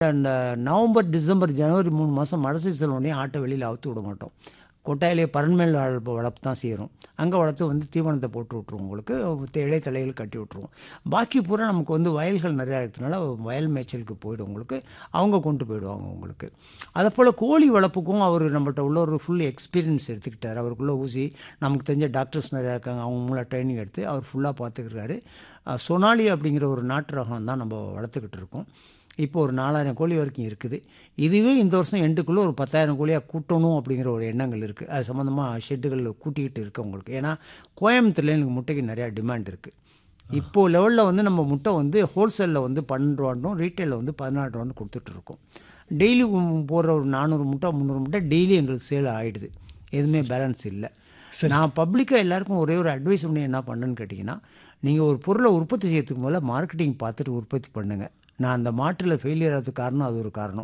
அந்த November, December, ஜனவரி 3 மாதம் மழை சீசன் உடனே ஆட்டை வெளியில் அவுத்து விட மாட்டோம். கொட்டாயிலே பரண்மேல் வளர்ப்பு தான் செய்கிறோம். அங்கே வளர்த்து தீவனத்தை போட்டு விட்ருவோம். உங்களுக்கு இடைத்தலைகள் கட்டி விட்ருவோம். பாக்கி பூரா நமக்கு வயல்கள் நிறையா இருக்கிறதுனால வயல் மேய்ச்சலுக்கு போய்டும். உங்களுக்கு அவங்க கொண்டு போயிடுவாங்க. உங்களுக்கு அதை போல் கோழி வளர்ப்புக்கும் அவர் நம்மள்கிட்ட உள்ள ஒரு ஃபுல் எக்ஸ்பீரியன்ஸ் எடுத்துக்கிட்டார். அவருக்குள்ளே ஊசி நமக்கு தெரிஞ்ச டாக்டர்ஸ் நிறையா இருக்காங்க. அவங்க மூலம் ட்ரைனிங் எடுத்து அவர் ஃபுல்லாக பார்த்துக்கிறாரு. சொனாலி அப்படிங்கிற ஒரு நாட்டு ரகம் தான் நம்ம வளர்த்துக்கிட்டு இருக்கோம். இப்போ ஒரு 4000 கோழி வரைக்கும் இருக்குது. இதுவே இந்த வருஷம் எண்டுக்குள்ளே ஒரு 10,000 கோழியாக கூட்டணும் அப்படிங்கிற ஒரு எண்ணங்கள் இருக்குது. அது சம்மந்தமாக ஷெட்டுகளில் கூட்டிக்கிட்டு இருக்கு உங்களுக்கு. ஏன்னா கோயம்புத்தூரில் எனக்கு முட்டைக்கு நிறையா டிமாண்ட் இருக்குது. இப்போது லெவலில் நம்ம முட்டை ஹோல்சேலில் 12 ரூபாண்டும் ரீட்டெயிலில் 14 ரூபான்னு கொடுத்துட்ருக்கோம். டெய்லி போடுற ஒரு 400 முட்டை 300 முட்டை டெய்லி எங்களுக்கு சேல் ஆகிடுது. எதுவுமே பேலன்ஸ் இல்லை. நான் பப்ளிக்காக எல்லாருக்கும் ஒரே ஒரு அட்வைஸ் பண்ணி என்ன பண்ணுன்னு கேட்டிங்கன்னா, நீங்கள் ஒரு பொருளை உற்பத்தி செய்யறதுக்கு முதல்ல மார்க்கெட்டிங் பார்த்துட்டு உற்பத்தி பண்ணுங்கள். நான் அந்த மாட்டில் ஃபெயிலியர் ஆகிறதுக்கு காரணம் அது ஒரு காரணம்.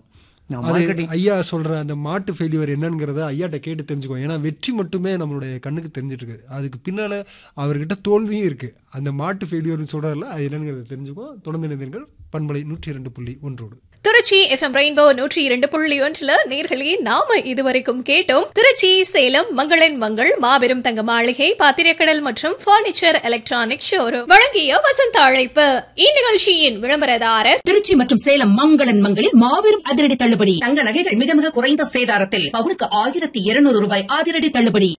ஐயா சொல்கிற அந்த மாட்டு ஃபெயிலியர் என்னங்கிறத ஐயாட்ட கேட்டு தெரிஞ்சுக்கோ. ஏன்னா வெற்றி மட்டுமே நம்மளுடைய கண்ணுக்கு தெரிஞ்சிட்டு இருக்குது. அதுக்கு பின்னால் அவர்கிட்ட தோல்வியும் இருக்குது. அந்த மாட்டு ஃபெயிலியர்னு சொல்கிறதில்ல, அது என்னங்கிறத தெரிஞ்சுக்கோ. தொடர்ந்து நினைந்தீர்கள் பண்பலை 102.1 திருச்சி FM ரெயின்போ 102.1 நேர்களே, நாம இதுவரைக்கும் கேட்டோம் திருச்சி சேலம் மங்களன் மங்கள் மாபெரும் தங்க மாளிகை பாத்திரக்கடல் மற்றும் பர்னிச்சர் எலக்ட்ரானிக் ஷோரூம் வழங்கிய வசந்த அழைப்பு. இந்நிகழ்ச்சியின் விளம்பரதாரர் திருச்சி மற்றும் சேலம் மங்களன் மங்களில் மாபெரும் அதிரடி தள்ளுபடி. தங்க நகைகள் மிக மிக குறைந்த சேதாரத்தில் பவுனுக்கு 1200 ரூபாய் அதிரடி தள்ளுபடி.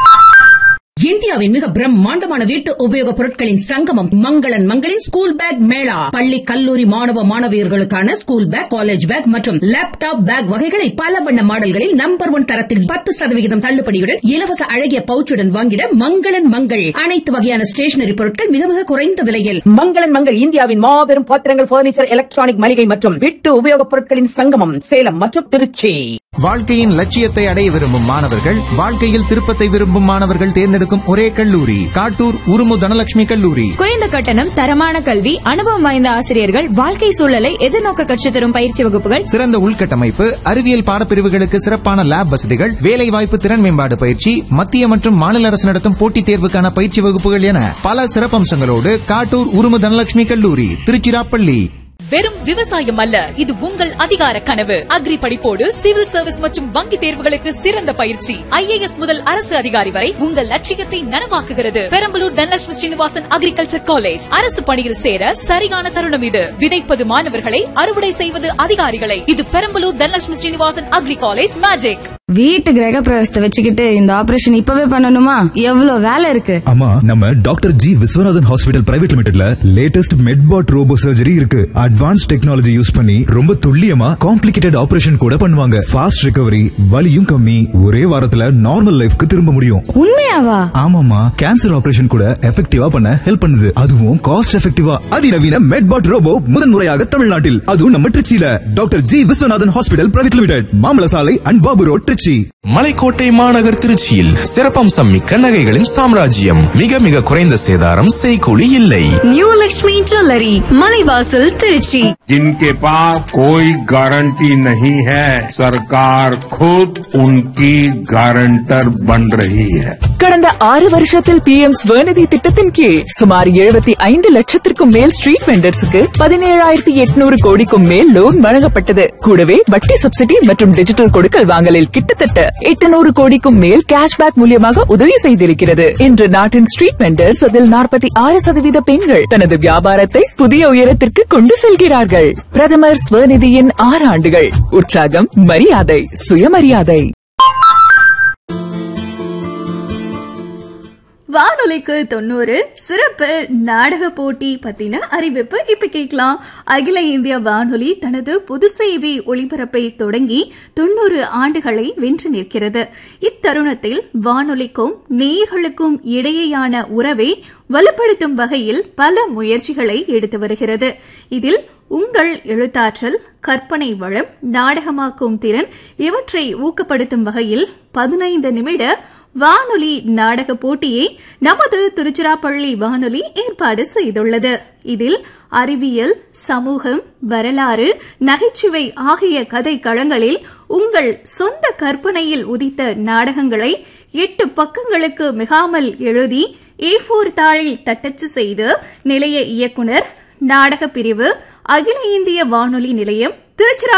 இந்தியாவின் மிக பிரம்மாண்டமான வீட்டு உபயோக பொருட்களின் சங்கமம் மங்களன் மங்களின் ஸ்கூல் பேக் மேளா. பள்ளி கல்லூரி மாணவ மாணவியர்களுக்கான ஸ்கூல் பேக், காலேஜ் பேக் மற்றும் லேப்டாப் பேக் வகைகளை பல வண்ண மாடல்களில் நம்பர் 1 தரத்தில் 10% தள்ளுபடியுடன் இலவச அழகிய பவுச்சுடன் வாங்கிட மங்களன் மங்கள். அனைத்து வகையான ஸ்டேஷனரி பொருட்கள் மிக மிக குறைந்த விலையில். மங்களன் மங்கள் இந்தியாவின் மாபெரும் பாத்திரங்கள், பர்னிச்சர், எலக்ட்ரானிக் மளிகை மற்றும் வீட்டு உபயோகப் பொருட்களின் சங்கமம் சேலம் மற்றும் திருச்சி. வாழ்க்கையின் லட்சியத்தை அடைய விரும்பும் மாணவர்கள், வாழ்க்கையில் திருப்பத்தை விரும்பும் மாணவர்கள் தேர்ந்தெடுக்கும் ஒரே கல்லூரி காட்டூர் உருமு தனலட்சுமி கல்லூரி. குறைந்த கட்டணம், தரமான கல்வி, அனுபவம் வாய்ந்த ஆசிரியர்கள், வாழ்க்கை சூழலை எதிர்நோக்க கற்றுத் தரும் பயிற்சி வகுப்புகள், சிறந்த உள்கட்டமைப்பு, அறிவியல் பாடப்பிரிவுகளுக்கு சிறப்பான லேப் வசதிகள், வேலைவாய்ப்பு, திறன் மேம்பாடு பயிற்சி, மத்திய மற்றும் மாநில அரசு நடத்தும் போட்டித் தேர்வுக்கான பயிற்சி வகுப்புகள் என பல சிறப்பம்சங்களோடு காட்டூர் உருமு தனலட்சுமி கல்லூரி, திருச்சிராப்பள்ளி. வெறும் விவசாயம் அல்ல, இது உங்கள் அதிகார கனவு. அக்ரி படிப்போடு சிவில் சர்வீஸ் மற்றும் வங்கி தேர்வுகளுக்கு சிறந்த பயிற்சி. IAS முதல் அரசு அதிகாரி வரை உங்கள் லட்சியத்தை நனவாக்குகிறது. Perambalur Dhanalakshmi Srinivasan agriculture college. அரசு பணியில் சேர சரியான தருணம் இது. விதைப்பது மாணவர்களை, அறுவடை செய்வது அதிகாரிகளை. இது Perambalur Dhanalakshmi Srinivasan agri college magic. வீட்டு கிரக பிரவேசத்தை வச்சுக்கிட்டு இந்த ஆபரேஷன் இப்பவே பண்ணணுமா? எவ்வளவு வேலை இருக்கு. ஆமா, நம்ம doctor G Viswanathan hospital private லிமிடெட்ல latest மெட்பாட் robot surgery இருக்கு. அட்வான்ஸ் டெக்னாலஜி யூஸ் பண்ணி ரொம்ப துல்லியமா காம்ப்ளிகேட்டட் ஆபரேஷன் கூட பண்ணுவாங்க. ஃபாஸ்ட் ரிகவரி, வலியும் கம்மி, ஒரே வாரத்துல நார்மல் லைஃப்க்கு திரும்ப முடியும். உண்மையாவா? ஆமாமா, கேன்சர் ஆபரேஷன் கூட எஃபெக்டிவா பண்ண ஹெல்ப் பண்ணுது. அதுவும் காஸ்ட் எஃபெக்டிவா. அதிநவீன மெட்பாட் ரோபோ முதன்முறையாக தமிழ்நாட்டில், அதுவும் நம்ம திருச்சியில. Doctor G Viswanathan hospital private limited, மாமல சாலை அண்ட் பாபு ரோட், திருச்சி. மலைக்கோட்டை மாநகர் திருச்சியில் சிறப்பம்சம் மிக்க நகைகளின் சாம்ராஜ்யம். மிக மிக குறைந்த சேதாரம், செய்கூலி இல்லை. New Lakshmi jewellery, Malaivasal, Trichy. जिनके पास कोई गारंटी नहीं है, सरकार खुद उनकी गारंटर बन रही है. கடந்த 6 வருஷத்தில் PM ஸ்வநிதி திட்டத்தின் கீழ் சுமார் 75 லட்சத்திற்கும் மேல் ஸ்ட்ரீட் வெண்டர்ஸுக்கு 17,800 கோடிக்கும் மேல் லோன் வழங்கப்பட்டது. கூடவே வட்டி சப்சிடி மற்றும் டிஜிட்டல் கொடுக்கல் வாங்கலில் கிட்டத்தட்ட 800 கோடிக்கும் மேல் கேஷ்பேக் மூலியமாக உதவி செய்திருக்கிறது. இன்று நாட்டின் ஸ்ட்ரீட் வெண்டர்ஸ் அதில் 46% பெண்கள் தனது வியாபாரத்தை புதிய உயரத்திற்கு கொண்டு செல்கிறார்கள். பிரதமர் ஸ்வநிதியின் 6 ஆண்டுகள். உற்சாகம், மரியாதை, சுயமரியாதை. வானொலிக்கு 90 சிறப்பு நாடக போட்டி பத்தின அறிவிப்பு இப்ப கேட்கலாம். அகில இந்திய வானொலி தனது பொது சேவை ஒளிபரப்பை தொடங்கி 90 ஆண்டுகளை வென்று நிற்கிறது. இத்தருணத்தில் வானொலிக்கும் நேயர்களுக்கும் இடையேயான உறவை வலுப்படுத்தும் வகையில் பல முயற்சிகளை எடுத்து வருகிறது. இதில் உங்கள் எழுத்தாற்றல், கற்பனை வளம், நாடகமாக்கும் திறன் இவற்றை ஊக்கப்படுத்தும் வகையில் 15 நிமிட வானொலி நாடக போட்டியை நமது திருச்சிராப்பள்ளி வானொலி ஏற்பாடு செய்துள்ளது. இதில் அறிவியல், சமூகம், வரலாறு, நகைச்சுவை ஆகிய கதை களங்களில் உங்கள் சொந்த கற்பனையில் உதித்த நாடகங்களை 8 பக்கங்களுக்கு மிகாமல் எழுதி A4 தாளில் தட்டச்சு செய்து நிலைய இயக்குனர், நாடக பிரிவு, அகில இந்திய வானொலி நிலையம், திருச்சிரா